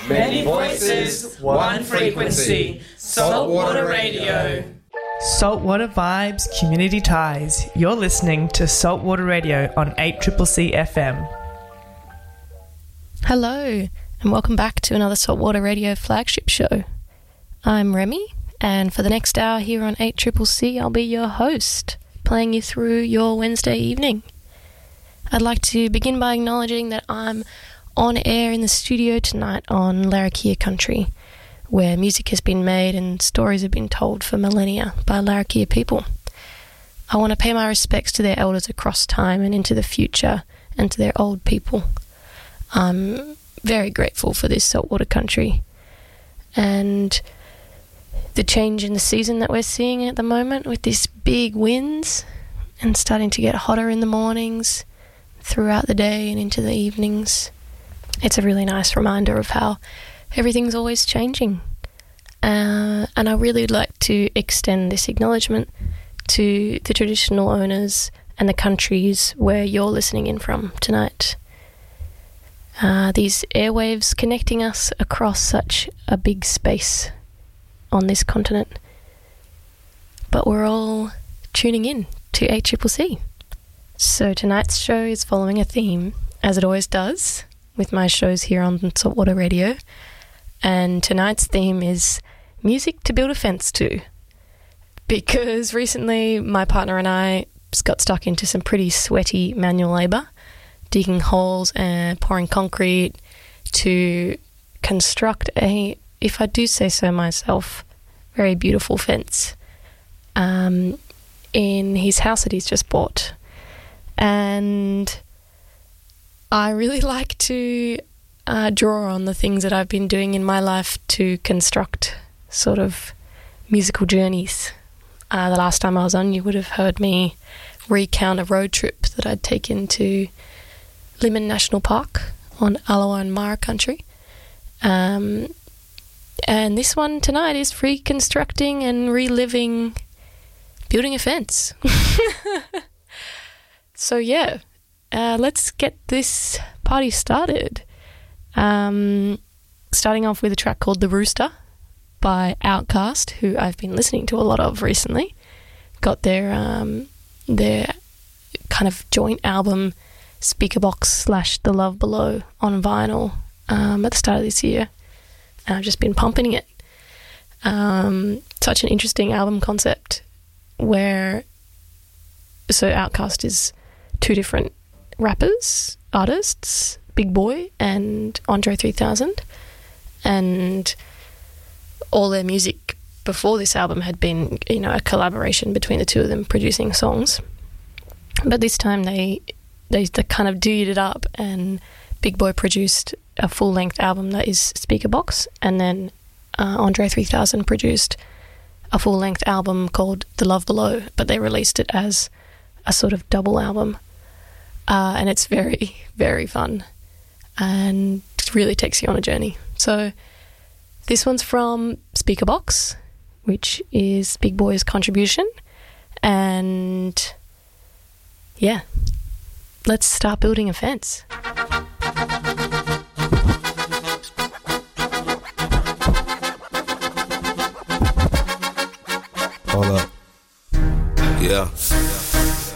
Many voices, one frequency. Saltwater Radio. Saltwater Vibes, Community Ties. You're listening to Saltwater Radio on 8CCC FM. Hello, and welcome back to another Saltwater Radio flagship show. I'm Remy, and for the next hour here on 8CCC, I'll be your host, playing you through your Wednesday evening. I'd like to begin by acknowledging that I'm on air in the studio tonight on Larrakia country, where music has been made and stories have been told for millennia by Larrakia people. I want to pay my respects to their elders across time and into the future, and to their old people. I'm very grateful for this saltwater country and the change in the season that we're seeing at the moment with these big winds and starting to get hotter in the mornings, throughout the day and into the evenings. It's a really nice reminder of how everything's always changing. And I really would like to extend this acknowledgement to the traditional owners and the countries where you're listening in from tonight. These airwaves connecting us across such a big space on this continent. But we're all tuning in to 8CCC. So tonight's show is following a theme, as it always does, with my shows here on Saltwater Radio. And tonight's theme is music to build a fence to. Because recently my partner and I just got stuck into some pretty sweaty manual labour, digging holes and pouring concrete to construct a, if I do say so myself, very beautiful fence in his house that he's just bought. And I really like to draw on the things that I've been doing in my life to construct sort of musical journeys. The last time I was on, you would have heard me recount a road trip that I'd taken to Limmen National Park on Alawa and Mara country. And this one tonight is reconstructing and reliving building a fence. So yeah, let's get this party started. Starting off with a track called The Rooster by Outkast, who I've been listening to a lot of recently. Got their kind of joint album Speakerbox / The Love Below on vinyl at the start of this year, and I've just been pumping it. Such an interesting album concept where, so Outkast is two different artists, Big Boy and Andre 3000, and all their music before this album had been, a collaboration between the two of them producing songs. But this time they kind of doed it up, and Big Boy produced a full-length album that is Speakerbox, and then Andre 3000 produced a full-length album called The Love Below, but they released it as a sort of double album. And it's very, very fun and it really takes you on a journey. So this one's from Speakerbox, which is Big Boy's contribution. And yeah, let's start building a fence. Hold up. Yeah.